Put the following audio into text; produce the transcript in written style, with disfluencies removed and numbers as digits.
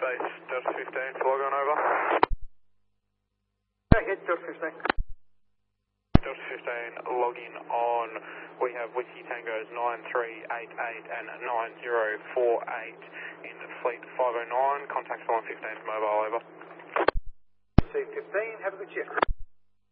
Base Delta 15, log on over. Hit Delta 15. Delta 15, logging on. We have Whiskey Tangos 9388 and 9048 in Fleet 509. Contact 115's mobile, over. C15, have a good shift.